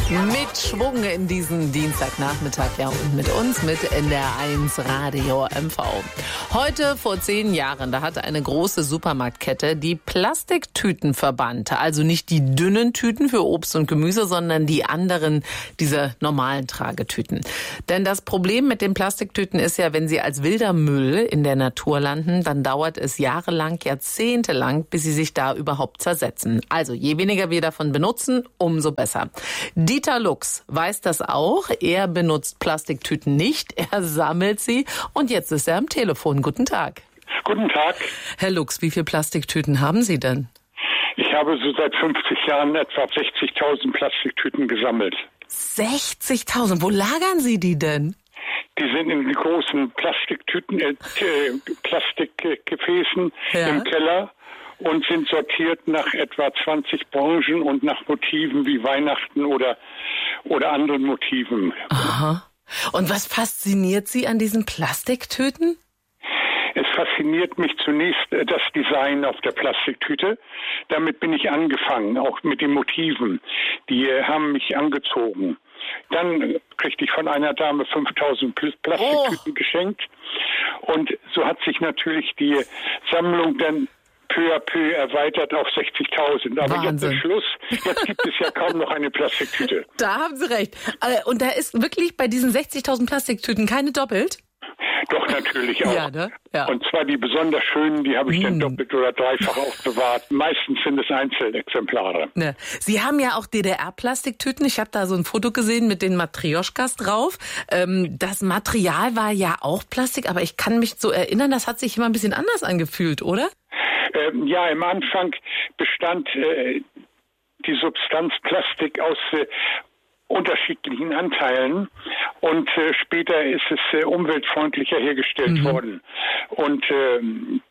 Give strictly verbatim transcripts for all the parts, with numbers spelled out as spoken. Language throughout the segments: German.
Mit Schwung in diesen Dienstagnachmittag, ja, und mit uns mit N D R eins Radio M V. Heute vor zehn Jahren, da hatte eine große Supermarktkette die Plastiktüten verbannt. Also nicht die dünnen Tüten für Obst und Gemüse, sondern die anderen, diese normalen Tragetüten. Denn das Problem mit den Plastiktüten ist ja, wenn sie als wilder Müll in der Natur landen, dann dauert es jahrelang, jahrzehntelang, bis sie sich da überhaupt zersetzen. Also je weniger wir davon benutzen, umso besser. Dieter Lux weiß das auch. Er benutzt Plastiktüten nicht, er sammelt sie und jetzt ist er am Telefon. Guten Tag. Guten Tag. Herr Lux, wie viele Plastiktüten haben Sie denn? Ich habe so seit fünfzig Jahren etwa sechzigtausend Plastiktüten gesammelt. sechzigtausend? Wo lagern Sie die denn? Die sind in großen Plastiktüten, äh, Plastikgefäßen Ja. im Keller und sind sortiert nach etwa zwanzig Branchen und nach Motiven wie Weihnachten oder, oder anderen Motiven. Aha. Und was fasziniert Sie an diesen Plastiktüten? Es fasziniert mich zunächst das Design auf der Plastiktüte. Damit bin ich angefangen, auch mit den Motiven. Die haben mich angezogen. Dann kriegte ich von einer Dame fünftausend Plastiktüten oh. geschenkt. Und so hat sich natürlich die Sammlung dann peu à peu erweitert auf sechzigtausend. Aber Wahnsinn. Jetzt ist Schluss. Jetzt gibt es ja kaum noch eine Plastiktüte. Da haben Sie recht. Und da ist wirklich bei diesen sechzigtausend Plastiktüten keine doppelt? Doch, natürlich auch. Ja, ne? Ja. Und zwar die besonders schönen, die habe ich mm. dann doppelt oder dreifach aufbewahrt. Meistens sind es Einzelexemplare. Ne. Sie haben ja auch D D R-Plastiktüten. Ich habe da so ein Foto gesehen mit den Matrioschkas drauf. Ähm, das Material war ja auch Plastik, aber ich kann mich so erinnern, das hat sich immer ein bisschen anders angefühlt, oder? Ähm, ja, im Anfang bestand äh, die Substanz Plastik aus äh, unterschiedlichen Anteilen und äh, später ist es äh, umweltfreundlicher hergestellt mhm. worden und äh,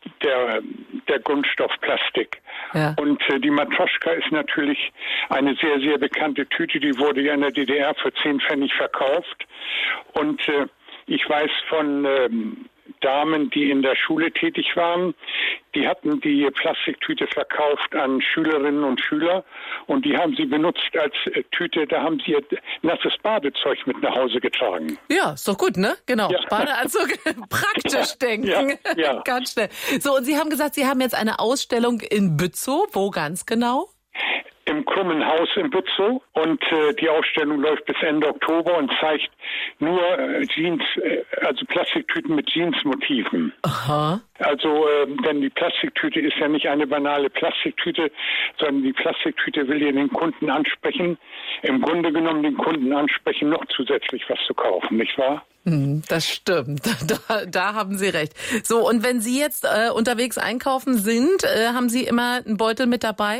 der der Grundstoff Plastik. Ja. Und äh, die Matroschka ist natürlich eine sehr, sehr bekannte Tüte, die wurde ja in der D D R für zehn Pfennig verkauft und äh, ich weiß von ähm, Damen, die in der Schule tätig waren, die hatten die Plastiktüte verkauft an Schülerinnen und Schüler und die haben sie benutzt als Tüte, da haben sie ihr nasses Badezeug mit nach Hause getragen. Ja, ist doch gut, ne? Genau. Ja. Badeanzug, praktisch denken. Ja, ja. Ganz schnell. So, und Sie haben gesagt, Sie haben jetzt eine Ausstellung in Bützow. Wo ganz genau? Im Krummen Haus in Bützow und äh, die Ausstellung läuft bis Ende Oktober und zeigt nur äh, Jeans, äh, also Plastiktüten mit Jeansmotiven. Aha. Also, äh, denn die Plastiktüte ist ja nicht eine banale Plastiktüte, sondern die Plastiktüte will ja den Kunden ansprechen, im Grunde genommen den Kunden ansprechen, noch zusätzlich was zu kaufen, nicht wahr? Das stimmt, da, da haben Sie recht. So, und wenn Sie jetzt äh, unterwegs einkaufen sind, äh, haben Sie immer einen Beutel mit dabei?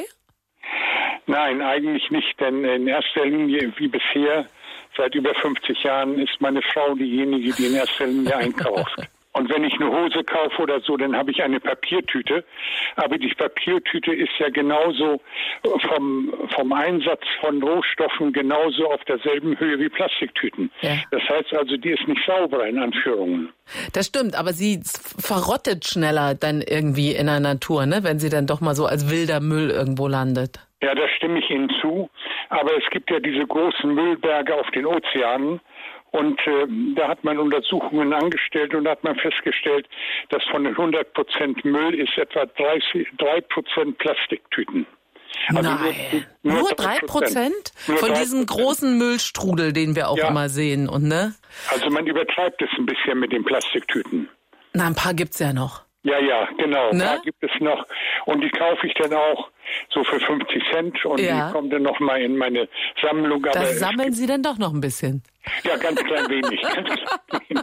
Nein, eigentlich nicht, denn in erster Linie, wie bisher, seit über fünfzig Jahren, ist meine Frau diejenige, die in erster Linie einkauft. Und wenn ich eine Hose kaufe oder so, dann habe ich eine Papiertüte. Aber die Papiertüte ist ja genauso vom, vom Einsatz von Rohstoffen genauso auf derselben Höhe wie Plastiktüten. Ja. Das heißt also, die ist nicht sauber in Anführungen. Das stimmt, aber sie verrottet schneller dann irgendwie in der Natur, ne, wenn sie dann doch mal so als wilder Müll irgendwo landet. Ja, da stimme ich Ihnen zu. Aber es gibt ja diese großen Müllberge auf den Ozeanen. Und äh, da hat man Untersuchungen angestellt und da hat man festgestellt, dass von den hundert Prozent Müll ist etwa dreißig, drei Prozent Plastiktüten. Also Nein, nur, nur drei Prozent von diesem großen Müllstrudel, den wir auch ja. immer sehen, und ne? Also man übertreibt es ein bisschen mit den Plastiktüten. Na, ein paar gibt's ja noch. Ja, ja, genau. Ne? Da gibt es noch. Und die kaufe ich dann auch so für fünfzig Cent und ja. die kommen dann noch mal in meine Sammlung. Da aber sammeln Sie dann doch noch ein bisschen. Ja, ganz klein wenig. Ganz klein wenig.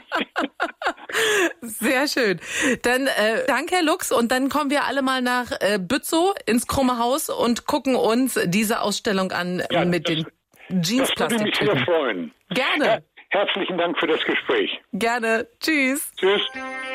Sehr schön. Dann äh, danke, Herr Lux. Und dann kommen wir alle mal nach äh, Bützow ins Krumme Haus und gucken uns diese Ausstellung an ja, mit das, den Jeans-Plastiktüten. Das würde mich sehr freuen. Gerne. Ja, herzlichen Dank für das Gespräch. Gerne. Tschüss. Tschüss.